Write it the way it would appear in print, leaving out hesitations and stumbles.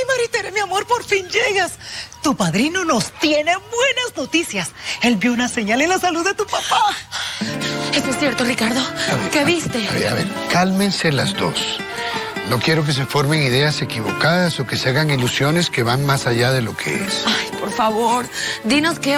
Maritere, mi amor, por fin llegas. Tu padrino nos tiene buenas noticias. Él vio una señal en la salud de tu papá. Eso es cierto, Ricardo. ¿Qué viste? A ver, cálmense las dos. No quiero que se formen ideas equivocadas o que se hagan ilusiones que van más allá de lo que es. Ay, por favor, dinos qué